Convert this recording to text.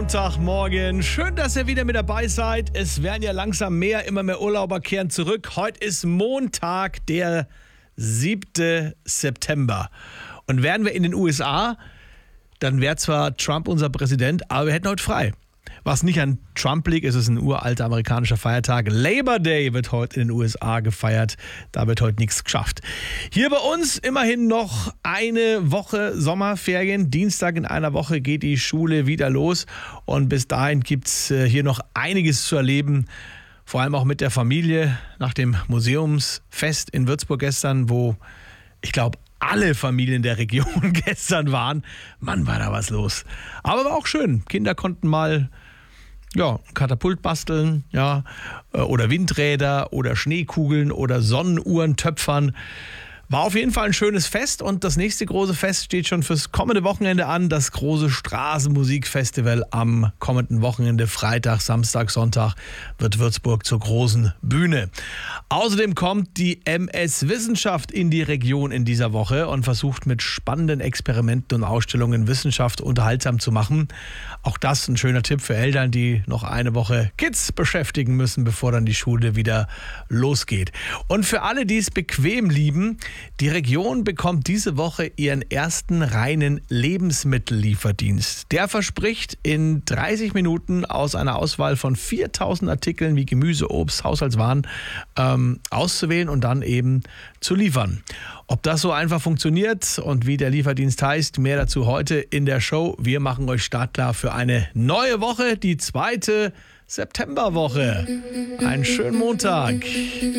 Montagmorgen. Schön, dass ihr wieder mit dabei seid. Es werden ja langsam immer mehr Urlauber kehren zurück. Heute ist Montag, der 7. September. Und wären wir in den USA, dann wäre zwar Trump unser Präsident, aber wir hätten heute frei. Was nicht an Trump liegt, ist ein uralter amerikanischer Feiertag. Labor Day wird heute in den USA gefeiert. Da wird heute nichts geschafft. Hier bei uns immerhin noch eine Woche Sommerferien. Dienstag in einer Woche geht die Schule wieder los. Und bis dahin gibt es hier noch einiges zu erleben. Vor allem auch mit der Familie nach dem Museumsfest in Würzburg gestern, wo ich glaube, alle Familien der Region gestern waren. Mann, war da was los. Aber war auch schön. Kinder konnten mal Katapult basteln, oder Windräder oder Schneekugeln oder Sonnenuhren töpfern. War auf jeden Fall ein schönes Fest und das nächste große Fest steht schon fürs kommende Wochenende an. Das große Straßenmusikfestival am kommenden Wochenende, Freitag, Samstag, Sonntag, wird Würzburg zur großen Bühne. Außerdem kommt die MS Wissenschaft in die Region in dieser Woche und versucht mit spannenden Experimenten und Ausstellungen Wissenschaft unterhaltsam zu machen. Auch das ein schöner Tipp für Eltern, die noch eine Woche Kids beschäftigen müssen, bevor dann die Schule wieder losgeht. Und für alle, die es bequem lieben, die Region bekommt diese Woche ihren ersten reinen Lebensmittellieferdienst. Der verspricht, in 30 Minuten aus einer Auswahl von 4000 Artikeln wie Gemüse, Obst, Haushaltswaren auszuwählen und dann eben zu liefern. Ob das so einfach funktioniert und wie der Lieferdienst heißt, mehr dazu heute in der Show. Wir machen euch startklar für eine neue Woche, die 2. Septemberwoche. Einen schönen Montag.